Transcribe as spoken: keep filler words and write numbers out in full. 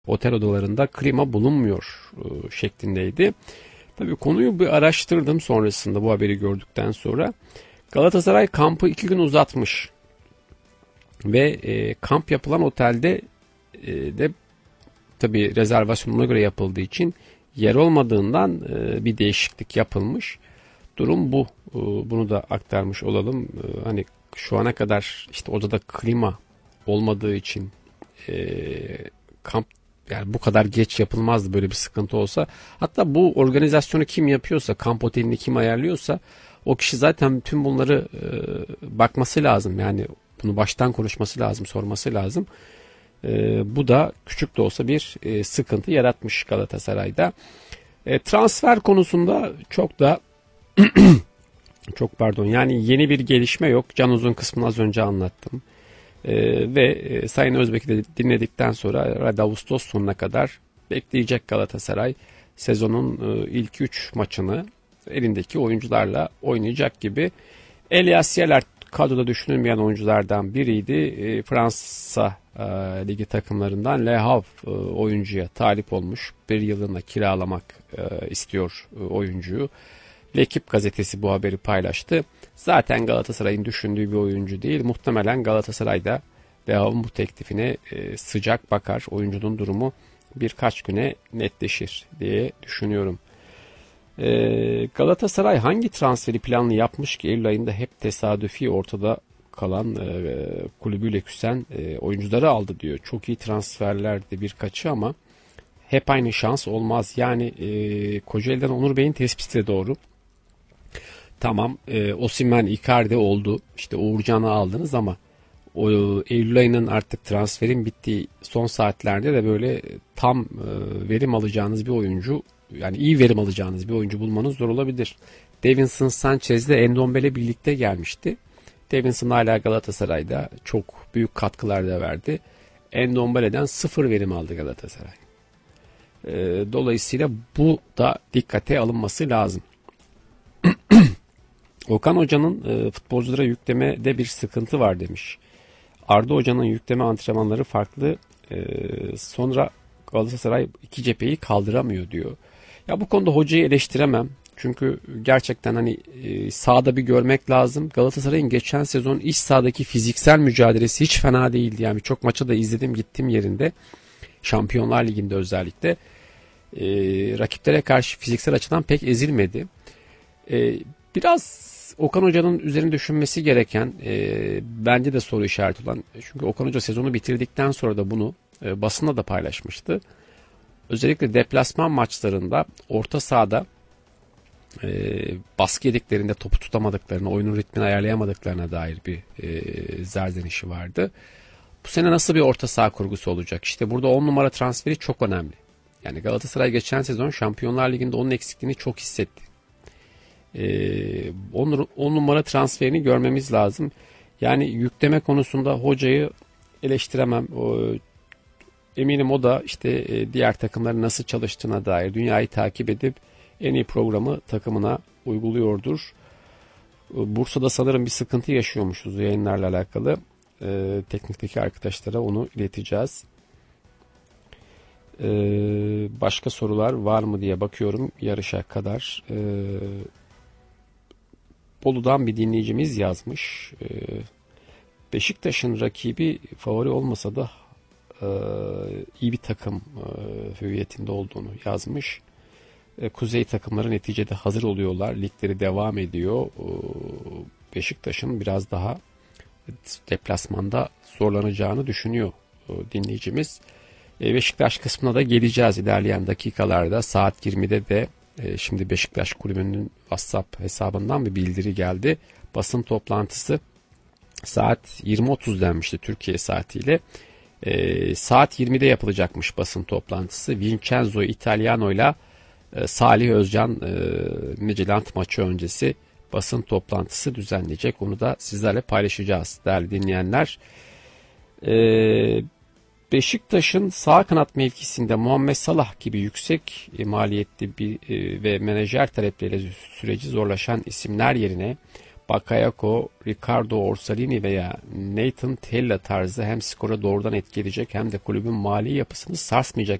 otel odalarında klima bulunmuyor e, şeklindeydi. Tabii konuyu bir araştırdım sonrasında bu haberi gördükten sonra. Galatasaray kampı iki gün uzatmış. Ve e, kamp yapılan otelde e, de tabii rezervasyonuna göre yapıldığı için yer olmadığından e, bir değişiklik yapılmış. Durum bu. E, bunu da aktarmış olalım. E, hani şu ana kadar işte odada klima olmadığı için e, kamp yani bu kadar geç yapılmazdı böyle bir sıkıntı olsa. Hatta bu organizasyonu kim yapıyorsa, kamp otelini kim ayarlıyorsa o kişi zaten tüm bunları e, bakması lazım. Yani bunu baştan konuşması lazım, sorması lazım. E, bu da küçük de olsa bir e, sıkıntı yaratmış Galatasaray'da. E, transfer konusunda çok da çok pardon yani yeni bir gelişme yok. Can Uzun kısmını az önce anlattım. E, ve e, Sayın Özbek'i de dinledikten sonra Ağustos sonuna kadar bekleyecek Galatasaray. Sezonun e, ilk üç maçını elindeki oyuncularla oynayacak gibi. Elias Yeler kadroda düşünülmeyen oyunculardan biriydi. E, Fransa e, ligi takımlarından Le Havre e, oyuncuya talip olmuş. Bir yılına kiralamak e, istiyor e, oyuncuyu. L'Equipe gazetesi bu haberi paylaştı. Zaten Galatasaray'ın düşündüğü bir oyuncu değil. Muhtemelen Galatasaray'da Le Havre'ın bu teklifine e, sıcak bakar. Oyuncunun durumu birkaç güne netleşir diye düşünüyorum. Ee, Galatasaray hangi transferi planlı yapmış ki Eylül ayında hep tesadüfi ortada kalan e, kulübüyle küsen e, oyuncuları aldı diyor. Çok iyi transferlerdi birkaçı ama hep aynı şans olmaz. Yani e, Kocaeli'den Onur Bey'in tespiti de doğru. Tamam e, Osimhen, Icardi oldu. İşte Uğurcan'ı aldınız ama o Eylül ayının artık transferin bittiği son saatlerde de böyle tam e, verim alacağınız bir oyuncu, yani iyi verim alacağınız bir oyuncu bulmanız zor olabilir. Davinson Sanchez ile Endombele birlikte gelmişti. Davinson hala Galatasaray'da çok büyük katkılar da verdi. Endombele'den sıfır verim aldı Galatasaray. E, dolayısıyla bu da dikkate alınması lazım. Okan Hoca'nın e, futbolculara yüklemede bir sıkıntı var demiş. Arda Hoca'nın yükleme antrenmanları farklı. E, sonra Galatasaray iki cepheyi kaldıramıyor diyor. Ya bu konuda hocayı eleştiremem. Çünkü gerçekten hani e, sahada bir görmek lazım. Galatasaray'ın geçen sezon iç sahadaki fiziksel mücadelesi hiç fena değildi. Yani çok maçı da izledim gittim yerinde. Şampiyonlar Ligi'nde özellikle. E, rakiplere karşı fiziksel açıdan pek ezilmedi. E, biraz Okan Hoca'nın üzerine düşünmesi gereken e, bence de soru işareti olan. Çünkü Okan Hoca sezonu bitirdikten sonra da bunu e, basında da paylaşmıştı. Özellikle deplasman maçlarında orta sahada e, baskı yediklerinde topu tutamadıklarına, oyunun ritmini ayarlayamadıklarına dair bir e, zerzenişi vardı. Bu sene nasıl bir orta saha kurgusu olacak? İşte burada on numara transferi çok önemli. Yani Galatasaray geçen sezon Şampiyonlar Ligi'nde onun eksikliğini çok hissetti. on numara transferini görmemiz lazım. Yani yükleme konusunda hocayı eleştiremem. O, eminim o da işte diğer takımların nasıl çalıştığına dair dünyayı takip edip en iyi programı takımına uyguluyordur. Bursa'da sanırım bir sıkıntı yaşıyormuşuz yayınlarla alakalı. Ee, teknikteki arkadaşlara onu ileteceğiz. Ee, başka sorular var mı diye bakıyorum yarışa kadar. Ee, Bolu'dan bir dinleyicimiz yazmış. Ee, Beşiktaş'ın rakibi favori olmasa da e, iyi bir takım e, hüviyetinde olduğunu yazmış. E, kuzey takımları neticede hazır oluyorlar. Ligleri devam ediyor. E, Beşiktaş'ın biraz daha deplasmanda zorlanacağını düşünüyor e, dinleyicimiz. E, Beşiktaş kısmına da geleceğiz ilerleyen dakikalarda. Saat yirmide de e, şimdi Beşiktaş Kulübü'nün WhatsApp hesabından bir bildiri geldi. Basın toplantısı saat yirmi otuz denmişti Türkiye saatiyle. E, saat yirmide yapılacakmış basın toplantısı. Vincenzo Italiano ile Salih Özcan e, Midtjylland maçı öncesi basın toplantısı düzenleyecek. Onu da sizlerle paylaşacağız değerli dinleyenler. E, Beşiktaş'ın sağ kanat mevkisinde Muhammed Salah gibi yüksek maliyetli bir e, ve menajer talepleriyle süreci zorlaşan isimler yerine Bakayoko, Ricardo Orsolini veya Nathan Tella tarzı hem skora doğrudan etki edecek hem de kulübün mali yapısını sarsmayacak